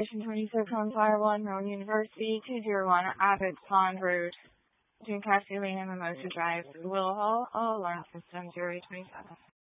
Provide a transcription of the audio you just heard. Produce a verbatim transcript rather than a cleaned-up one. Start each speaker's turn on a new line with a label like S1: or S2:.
S1: Station twenty-six on Fire one, Rowan University, two zero one Abbots Pond Road, between Cassie Lane and Mimosa Drive, Willow Hall, all alarm system zero eight twenty-seven.